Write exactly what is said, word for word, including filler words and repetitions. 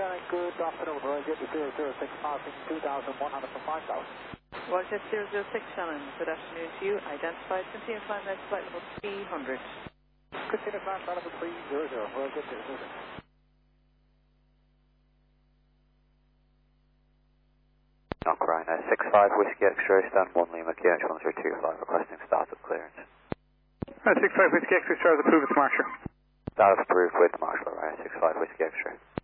Very good afternoon, Roger zero zero six, passing two thousand one hundred for five thousand. Roger zero zero six, Shannon, good afternoon to you. Identified, continue climb next flight level three hundred. Continue climb flight level three hundred, Roger zero zero six. Knock Rhino six five Whiskey X-ray, stand one Lima K H one zero two five, requesting startup clearance. Uh, six five Whiskey X-ray, start approved with Marshall. Startup approved with Marshall, right, six five Whiskey X-ray.